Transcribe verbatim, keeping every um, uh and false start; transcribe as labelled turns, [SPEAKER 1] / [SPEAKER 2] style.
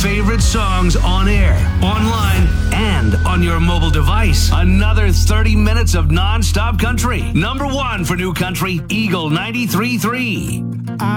[SPEAKER 1] favorite songs on air, online, and on your mobile device. Another thirty minutes of non-stop country. Number one for new country, Eagle ninety-three point three.